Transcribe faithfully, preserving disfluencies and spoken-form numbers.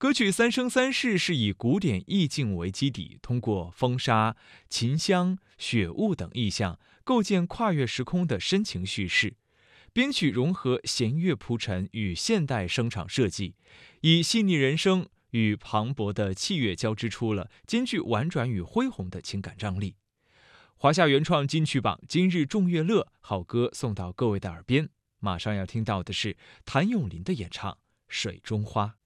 歌曲《三生三世》是以古典意境为基底，通过风沙、琴香、雪雾等意象，构建跨越时空的深情叙事。编曲融合弦乐铺陈与现代声场设计，以细腻人声与磅礴的器乐交织出了兼具婉转与恢宏的情感张力。华夏原创金曲榜今日众乐乐好歌送到各位的耳边，马上要听到的是谭咏麟的演唱《水中花》。